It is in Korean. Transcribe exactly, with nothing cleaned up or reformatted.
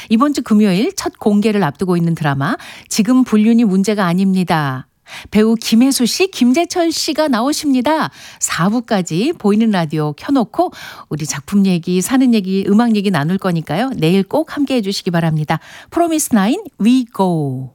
이번 주 금요일 첫 공개를 앞두고 있는 드라마 지금 불륜이 문제가 아닙니다. 배우 김혜수 씨, 김재철 씨가 나오십니다. 사 부까지 보이는 라디오 켜놓고 우리 작품 얘기, 사는 얘기, 음악 얘기 나눌 거니까요. 내일 꼭 함께해 주시기 바랍니다. 프로미스 나인, We Go.